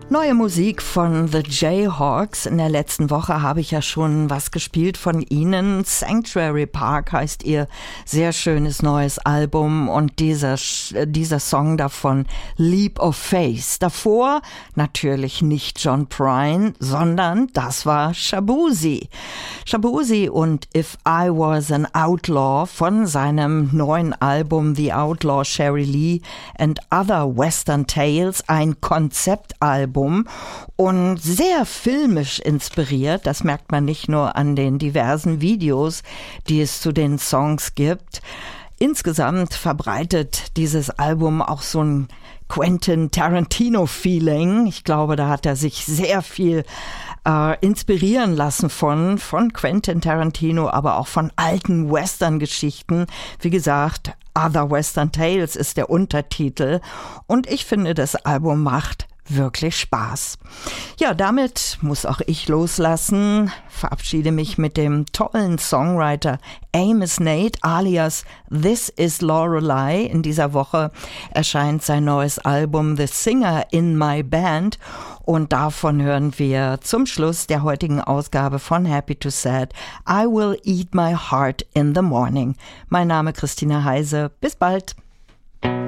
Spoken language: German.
Neue Musik von The Jayhawks. In der letzten Woche habe ich ja schon was gespielt von ihnen. Sanctuary Park heißt ihr sehr schönes neues Album und dieser Song davon, Leap of Faith. Davor natürlich nicht John Prine, sondern das war Shaboozey. Shaboozey und If I Was an Outlaw von seinem neuen Album The Outlaw Sherry Lee and Other Western Tales, ein Konzeptalbum und sehr filmisch inspiriert. Das merkt man nicht nur an den diversen Videos, die es zu den Songs gibt. Insgesamt verbreitet dieses Album auch so ein Quentin Tarantino-Feeling. Ich glaube, da hat er sich sehr viel inspirieren lassen von Quentin Tarantino, aber auch von alten Western-Geschichten. Wie gesagt, Other Western Tales ist der Untertitel und ich finde, das Album macht wirklich Spaß. Ja, damit muss auch ich loslassen. Verabschiede mich mit dem tollen Songwriter Amos Nate alias This is Lorelei. In dieser Woche erscheint sein neues Album The Singer in My Band und davon hören wir zum Schluss der heutigen Ausgabe von Happy to Sad I Will Eat My Heart in the Morning. Mein Name Christina Heise. Bis bald.